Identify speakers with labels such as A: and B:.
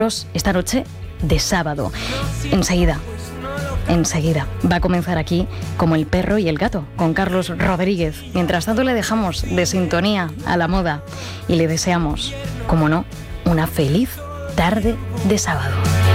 A: esta noche de sábado. Enseguida va a comenzar aquí Como el perro y el gato con Carlos Rodríguez. Mientras tanto le dejamos de sintonía a la moda y le deseamos, como no, una feliz tarde de sábado.